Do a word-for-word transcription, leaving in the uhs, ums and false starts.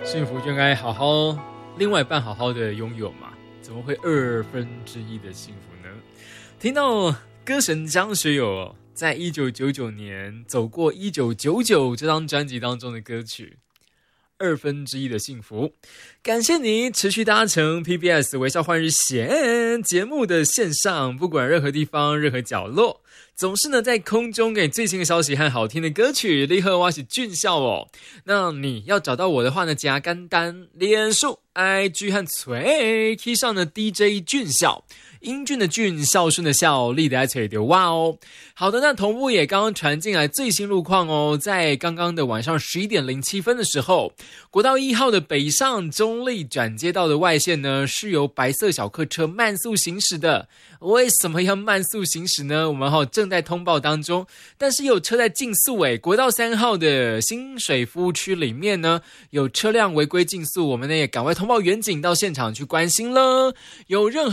幸福就应该好好另外一半好好的拥有嘛，怎么会二分之一的幸福呢？听到歌神张学友在一九九九年走过一九九九这张专辑当中的歌曲二分之一的幸福，感谢你持续搭乘 P B S 微笑换日线节目的线上，不管任何地方任何角落，总是呢在空中给最新的消息和好听的歌曲。你好，我是俊孝哦。那你要找到我的话呢，加简单脸书 I G 和嘴 key 上的 D J 俊孝，英俊的俊，孝顺的孝，立得在嘴的哇哦。好的，那同步也刚刚传进来最新路况哦，在刚刚的晚上十一点零七分的时候，国道一号的北上中立转接道的外线呢，是由白色小客车慢速行驶的。为什么要慢速行驶呢？我们哈正在通报当中，但是有车在竞速诶，国道三号的新水服务区里面呢，有车辆违规竞速，我们呢也赶快通报远警到现场去关心了。有任何